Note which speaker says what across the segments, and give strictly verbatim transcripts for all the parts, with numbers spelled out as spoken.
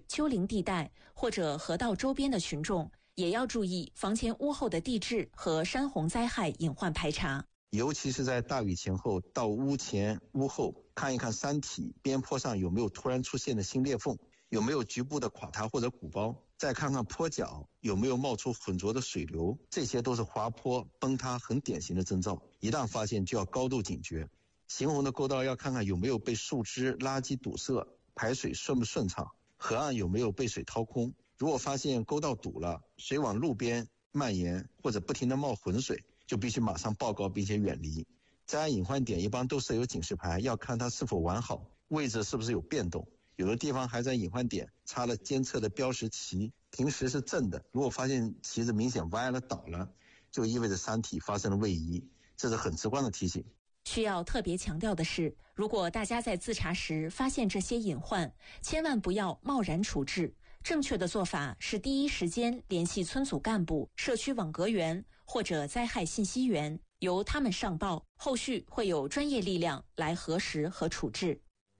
Speaker 1: 丘陵地带或者河道周边的群众，也要注意房前屋后的地质和山洪灾害隐患排查。
Speaker 2: 尤其是在大雨前后，到屋前屋后看一看山体边坡上有没有突然出现的新裂缝，有没有局部的垮塌或者鼓包，再看看坡脚有没有冒出浑浊的水流，这些都是滑坡崩塌很典型的征兆，一旦发现就要高度警觉。行洪的沟道要看看有没有被树枝垃圾堵塞，排水顺不顺畅，河岸有没有被水掏空。如果发现沟道堵了，水往路边蔓延或者不停地冒浑水，就必须马上报告并且远离。灾害隐患点一般都设有警示牌，要看它是否完好，位置是不是有变动，有的地方还在隐患点插了监测的标识旗，平时是正的，如果发现旗子明显歪了倒了，就意味着山体发生了位移，这是很直观的提醒。
Speaker 1: 需要特别强调的是，如果大家在自查时发现这些隐患，千万不要贸然处置。正确的做法是第一时间联系村组干部、社区网格员或者灾害信息员，由他们上报，后续会有专业力量来核实和处置。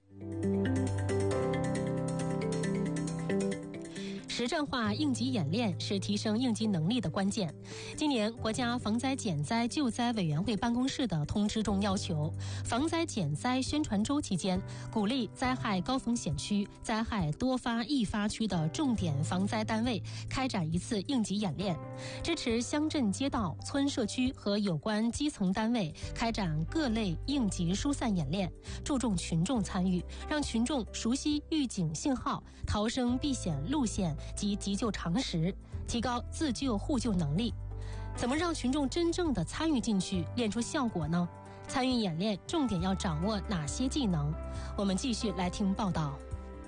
Speaker 3: 实战化应急演练是提升应急能力的关键。今年国家防灾减灾救灾委员会办公室的通知中要求，防灾减灾宣传周期间，鼓励灾害高风险区、灾害多发易发区的重点防灾单位开展一次应急演练，支持乡镇街道、村社区和有关基层单位开展各类应急疏散演练，注重群众参与，让群众熟悉预警信号、逃生避险路线及急救常识，提高自救互救能力。怎么让群众真正的参与进去，练出效果呢？参与演练重点要掌握哪些技能？我们继续来听报道。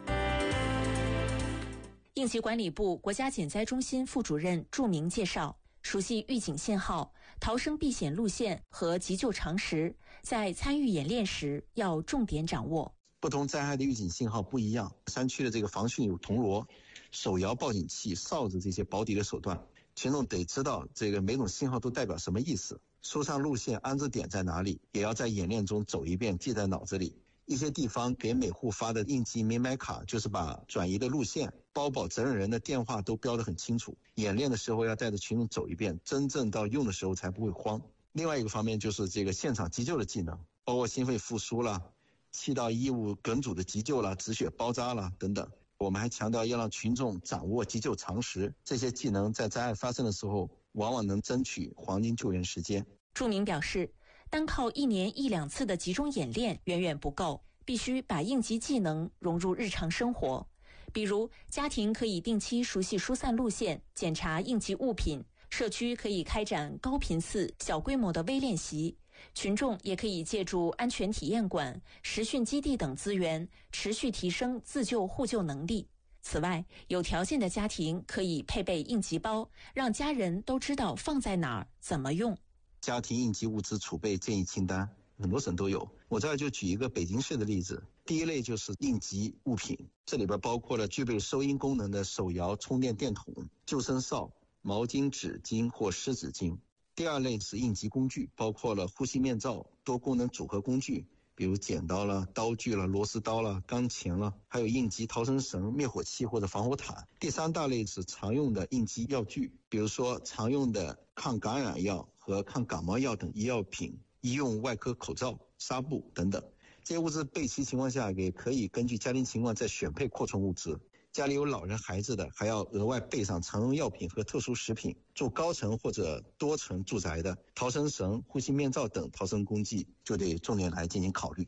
Speaker 1: 应急管理部国家减灾中心副主任祝明介绍，熟悉预警信号、逃生避险路线和急救常识，在参与演练时要重点掌握。
Speaker 2: 不同灾害的预警信号不一样，山区的这个防汛有铜锣、手摇报警器、哨子这些保底的手段，群众得知道这个每种信号都代表什么意思，疏散路线安置点在哪里，也要在演练中走一遍，记在脑子里。一些地方给每户发的应急明白卡，就是把转移的路线、包保责任人的电话都标得很清楚，演练的时候要带着群众走一遍，真正到用的时候才不会慌。另外一个方面就是这个现场急救的技能，包括心肺复苏啦、气道异物梗阻的急救啦、止血包扎啦等等。我们还强调要让群众掌握急救常识，这些技能在灾害发生的时候往往能争取黄金救援时间。
Speaker 1: 祝明表示，单靠一年一两次的集中演练远远不够，必须把应急技能融入日常生活。比如，家庭可以定期熟悉疏散路线，检查应急物品；社区可以开展高频次、小规模的微练习；群众也可以借助安全体验馆、实训基地等资源，持续提升自救互救能力。此外，有条件的家庭可以配备应急包，让家人都知道放在哪儿、怎么用。
Speaker 2: 家庭应急物资储备建议清单，很多省都有。我这儿就举一个北京市的例子。第一类就是应急物品，这里边包括了具备收音功能的手摇充电电筒、救生哨、毛巾、纸巾或湿纸巾。第二类是应急工具，包括了呼吸面罩、多功能组合工具，比如剪刀了、刀具了、螺丝刀了、钢钳了，还有应急逃生绳、灭火器或者防火毯。第三大类是常用的应急药具，比如说常用的抗感染药和抗感冒药等医药品、医用外科口罩、纱布等等。这些物资备齐情况下，也可以根据家庭情况再选配扩充物资。家里有老人孩子的，还要额外备上常用药品和特殊食品。住高层或者多层住宅的，逃生绳、呼吸面罩等逃生工具就得重点来进行考虑。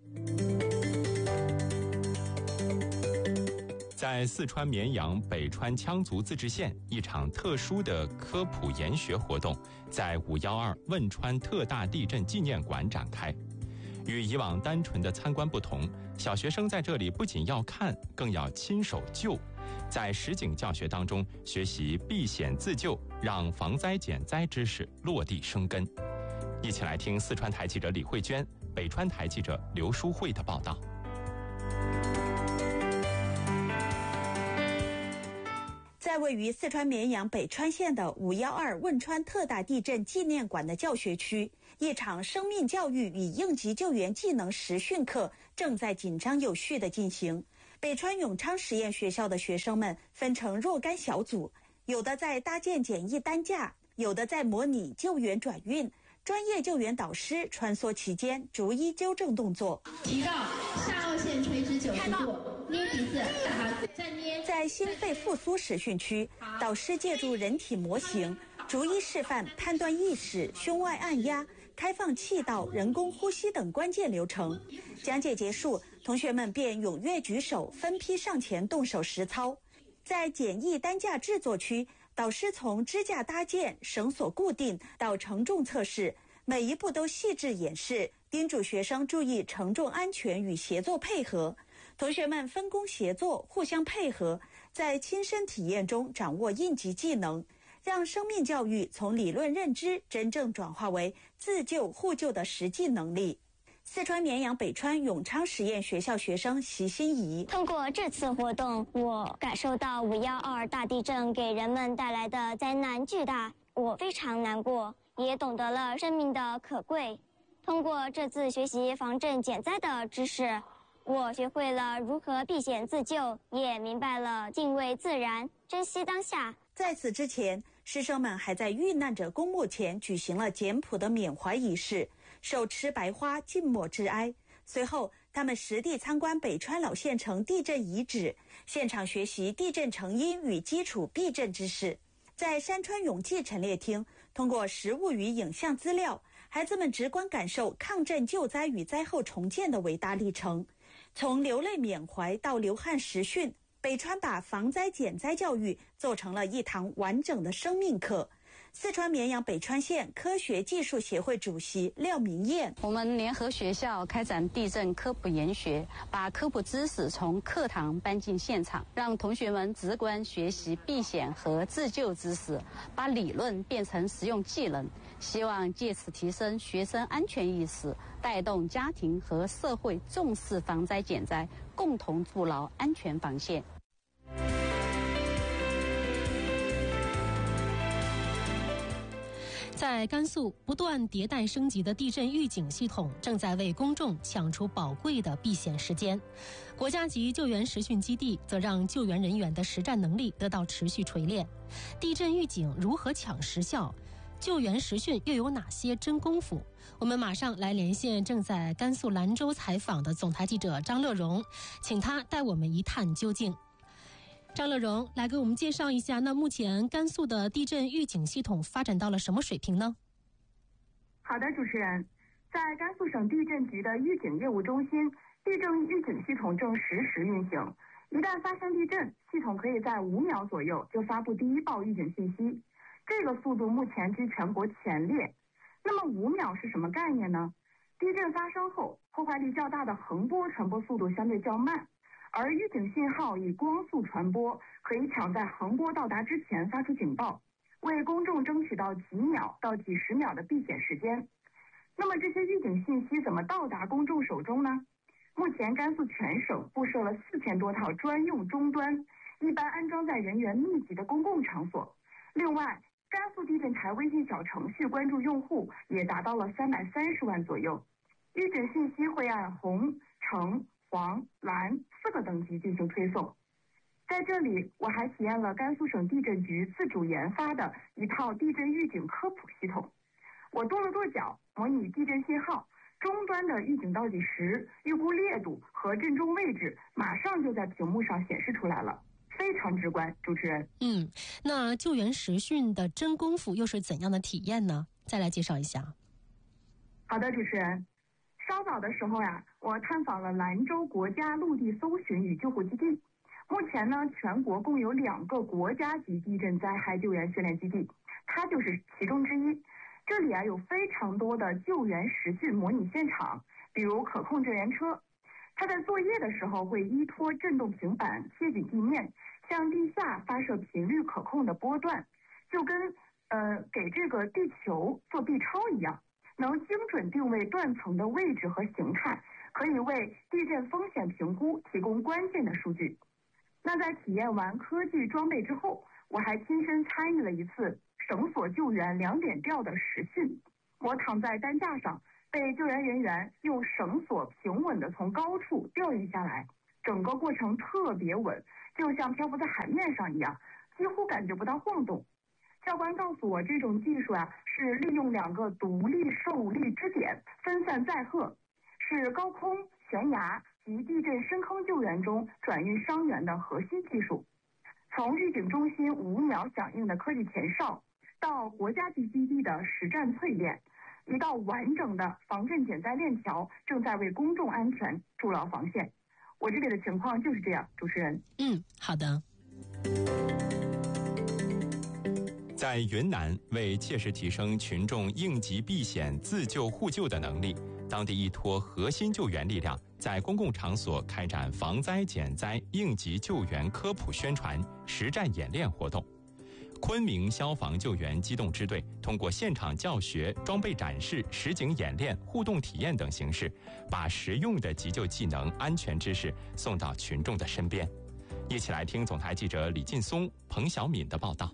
Speaker 4: 在四川绵阳北川羌族自治县，一场特殊的科普研学活动在五一二汶川特大地震纪念馆展开。与以往单纯的参观不同，小学生在这里不仅要看，更要亲手救，在实景教学当中学习避险自救，让防灾减灾知识落地生根。一起来听四川台记者李慧娟、北川台记者刘淑慧的报道。
Speaker 5: 在位于四川绵阳北川县的五一二汶川特大地震纪念馆的教学区，一场生命教育与应急救援技能实训课正在紧张有序地进行。 北川永昌实验学校的学生们分成若干小组，有的在搭建简易担架，有的在模拟救援转运。专业救援导师穿梭其间，逐一纠正动作。
Speaker 6: 提到下颚线垂直九十度，捏鼻子，再捏。
Speaker 5: 在心肺复苏实训区，导师借助人体模型，逐一示范判断意识、胸外按压、开放气道、人工呼吸等关键流程。讲解结束，同学们便踊跃举手，分批上前动手实操。在简易担架制作区，导师从支架搭建、绳索固定到承重测试，每一步都细致演示，叮嘱学生注意承重安全与协作配合。同学们分工协作，互相配合，在亲身体验中掌握应急技能，让生命教育从理论认知真正转化为自救互救的实际能力。四川绵阳北川永昌实验学校学生席心怡，
Speaker 7: 通过这次活动，我感受到五一二大地震给人们带来的灾难巨大，我非常难过，也懂得了生命的可贵。通过这次学习防震减灾的知识，我学会了如何避险自救，也明白了敬畏自然，珍惜当下。
Speaker 5: 在此之前，师生们还在遇难者公墓前举行了简朴的缅怀仪式，手持白花静默致哀。随后，他们实地参观北川老县城地震遗址，现场学习地震成因与基础避震知识。在山川永济陈列厅，通过实物与影像资料，孩子们直观感受抗震救灾与灾后重建的伟大历程。从流泪缅怀到流汗实训，北川把防灾减灾教育做成了一堂完整的生命课。四川绵阳北川县科学技术协会主席廖明艳，
Speaker 8: 我们联合学校开展地震科普研学，把科普知识从课堂搬进现场，让同学们直观学习避险和自救知识，把理论变成实用技能，希望借此提升学生安全意识，带动家庭和社会重视防灾减灾，共同筑牢安全防线。
Speaker 3: 在甘肃，不断迭代升级的地震预警系统正在为公众抢出宝贵的避险时间。国家级救援实训基地则让救援人员的实战能力得到持续锤炼。地震预警如何抢时效？救援实训又有哪些真功夫？我们马上来连线正在甘肃兰州采访的总台记者张乐荣，请他带我们一探究竟。张乐荣，来给我们介绍一下，那目前甘肃的地震预警系统发展到了什么水平呢？
Speaker 9: 好的，主持人，在甘肃省地震局的预警业务中心，地震预警系统正实时运行。一旦发生地震，系统可以在五秒左右就发布第一报预警信息，这个速度目前居全国前列。那么五秒是什么概念呢？地震发生后，破坏力较大的横波传播速度相对较慢，而预警信号以光速传播，可以抢在横波到达之前发出警报，为公众争取到几秒到几十秒的避险时间。那么这些预警信息怎么到达公众手中呢？目前甘肃全省布设了四千多套专用终端，一般安装在人员密集的公共场所。另外，甘肃地震台微信小程序关注用户也达到了三百三十万左右。预警信息会按红、橙、黄、蓝四个等级进行推送。在这里，我还体验了甘肃省地震局自主研发的一套地震预警科普系统。我跺了跺脚，模拟地震信号，终端的预警倒计时、预估烈度和震中位置，马上就在屏幕上显示出来了，非常直观。主持人，
Speaker 3: 嗯，那救援实训的真功夫又是怎样的体验呢？再来介绍一下。
Speaker 9: 好的，主持人。稍早的时候呀，我探访了兰州国家陆地搜寻与救护基地。目前呢，全国共有两个国家级地震灾害救援训练基地，它就是其中之一。这里啊有非常多的救援实训模拟现场，比如可控救援车，它在作业的时候会依托震动平板贴紧地面，向地下发射频率可控的波段，就跟呃给这个地球做 B 超一样。能精准定位断层的位置和形态，可以为地震风险评估提供关键的数据。那在体验完科技装备之后，我还亲身参与了一次绳索救援两点吊的实训。我躺在担架上，被救援人员用绳索平稳地从高处吊运下来， 整个过程特别稳，就像漂浮在海面上一样，几乎感觉不到晃动。教官告诉我，这种技术啊是利用两个独立受力支点分散载荷，是高空、悬崖及地震深坑救援中转运伤员的核心技术。从预警中心五秒响应的科技前哨，到国家级基地的实战淬炼，一道完整的防震减灾链条正在为公众安全筑牢防线。我这里的情况就是这样，主持人。
Speaker 3: 嗯，好的。
Speaker 4: 在云南，为切实提升群众应急避险、自救互救的能力，当地依托核心救援力量，在公共场所开展防灾减灾、应急救援科普宣传、实战演练活动。昆明消防救援机动支队通过现场教学、装备展示、实景演练、互动体验等形式，把实用的急救技能、安全知识送到群众的身边。一起来听总台记者李劲松、彭小敏的报道。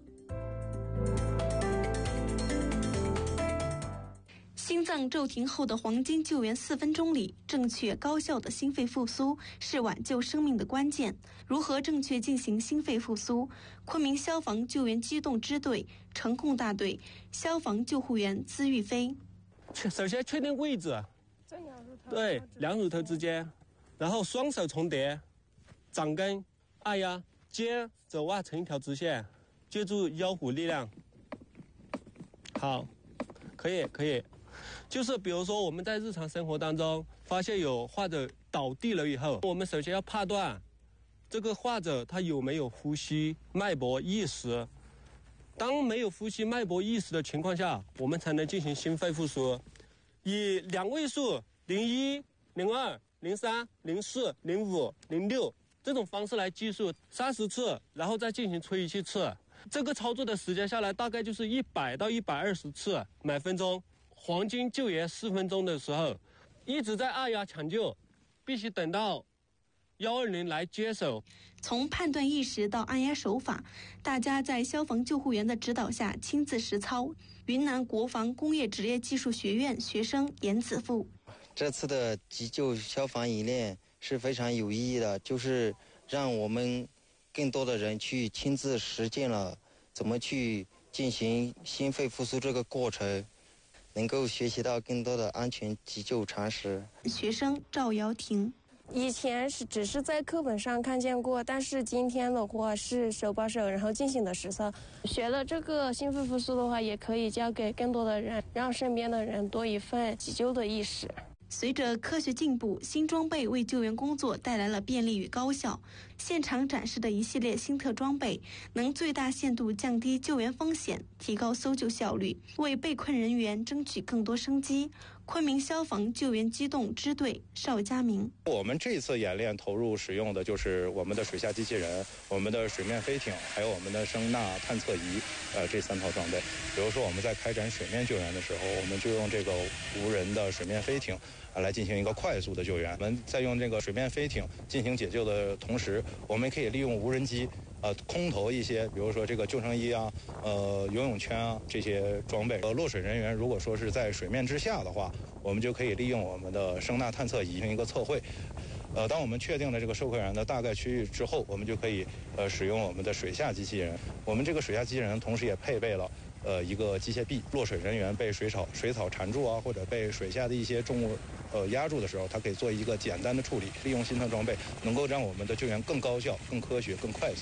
Speaker 10: 心脏骤停后的黄金救援四分钟里，正确高效的心肺复苏是挽救生命的关键。如何正确进行心肺复苏？昆明消防救援机动支队成控大队消防救护员资玉飞。
Speaker 11: 首先确定位置，对，两乳头之间，然后双手重叠，掌根按压，肩肘腕成一条直线，借助腰虎力量。好，可以可以。就是比如说我们在日常生活当中发现有患者倒地了以后，我们首先要判断这个患者他有没有呼吸、脉搏、意识。当没有呼吸、脉搏、意识的情况下，我们才能进行心肺复苏。以两位数零一、零二、零三、零四、零五、零六这种方式来计数三十次，然后再进行吹气次。这个操作的时间下来大概就是一百到一百二十次每分钟。黄金救援四分钟的时候，一直在按压抢救，必须等到一二零来接手。
Speaker 10: 从判断意识到按压手法，大家在消防救护员的指导下亲自实操。云南国防工业职业技术学院学生严子富，
Speaker 12: 这次的急救消防演练是非常有意义的，就是让我们更多的人去亲自实践了怎么去进行心肺复苏这个过程，能够学习到更多的安全急救常识。
Speaker 10: 学生赵瑶婷，
Speaker 13: 以前是只是在课本上看见过，但是今天的话是手把手然后进行的实操。学了这个心肺复苏的话，也可以教给更多的人，让身边的人多一份急救的意识。
Speaker 10: 随着科学进步，新装备为救援工作带来了便利与高效。现场展示的一系列新特装备，能最大限度降低救援风险，提高搜救效率，为被困人员争取更多生机。昆明消防救援机动支队邵佳明，
Speaker 14: 我们这次演练投入使用的就是我们的水下机器人、我们的水面飞艇，还有我们的声呐探测仪，呃，这三套装备。比如说我们在开展水面救援的时候，我们就用这个无人的水面飞艇啊来进行一个快速的救援。我们在用这个水面飞艇进行解救的同时，我们可以利用无人机呃，空投一些，比如说这个救生衣啊、呃游泳圈啊这些装备。呃，落水人员如果说是在水面之下的话，我们就可以利用我们的声呐探测仪进行一个测绘。呃，当我们确定了这个受困人的大概区域之后，我们就可以呃使用我们的水下机器人。我们这个水下机器人同时也配备了呃一个机械臂，落水人员被水草水草缠住啊，或者被水下的一些重物呃压住的时候，它可以做一个简单的处理。利用新特装备，能够让我们的救援更高效、更科学、更快速。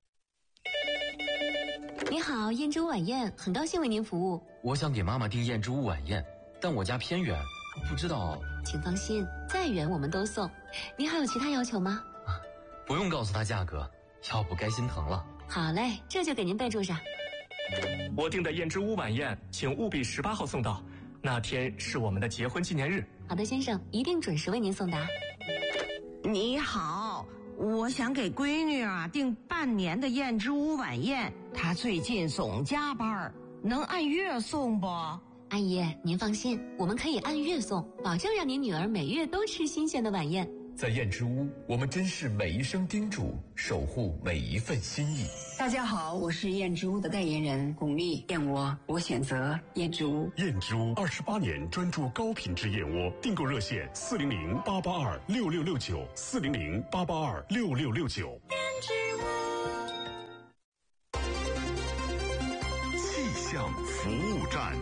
Speaker 15: 你好，燕之屋晚宴，很高兴为您服务。
Speaker 16: 我想给妈妈订燕之屋晚宴，但我家偏远，不知道。
Speaker 15: 请放心，再远我们都送。您还有其他要求吗？
Speaker 16: 啊，不用告诉她价格，要不该心疼了。
Speaker 15: 好嘞，这就给您备注上。
Speaker 17: 我订的燕之屋晚宴，请务必十八号送到，那天是我们的结婚纪念日。
Speaker 15: 好的，先生，一定准时为您送达。
Speaker 18: 你好，我想给闺女啊订半年的燕之屋晚宴，她最近总加班，能按月送不？
Speaker 15: 阿姨，您放心，我们可以按月送，保证让您女儿每月都吃新鲜的晚宴。
Speaker 19: 在燕之屋，我们珍视每一声叮嘱，守护每一份心意。
Speaker 20: 大家好，我是燕之屋的代言人巩俐。燕窝，我选择燕之屋。
Speaker 21: 燕之屋二十八年专注高品质燕窝，订购热线四零零八八二六六六九四零零八八二六六六九。
Speaker 22: 燕之屋
Speaker 21: 气象服务站。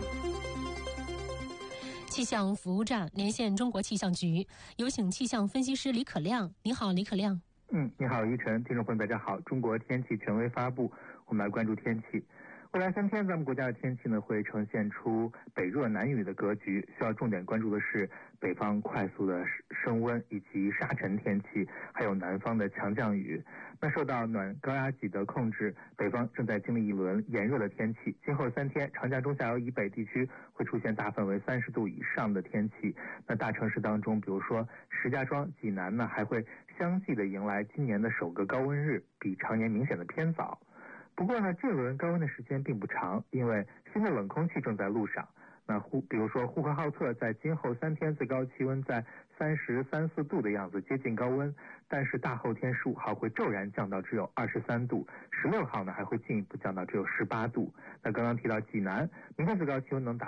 Speaker 3: 气象服务站连线中国气象局，有请气象分析师李可亮。你好，李可亮。
Speaker 23: 嗯，你好，依晨，听众朋友大家好。中国天气权威发布，我们来关注天气。未来三天，咱们国家的天气呢会呈现出北热南雨的格局，需要重点关注的是北方快速的升温以及沙尘天气，还有南方的强降雨。那受到暖高压脊的控制，北方正在经历一轮炎热的天气。今后三天，长江中下游以北地区会出现大范围三十度以上的天气。那大城市当中，比如说石家庄、济南呢，还会相继的迎来今年的首个高温日，比常年明显的偏早。不过呢，这轮高温的时间并不长，因为新的冷空气正在路上。那呼，比如说呼和浩特在今后三天最高气温在三十三四度的样子，接近高温。但是大后天十五号会骤然降到只有二十三度，十六号呢还会进一步降到只有十八度。那刚刚提到济南，明天最高气温能达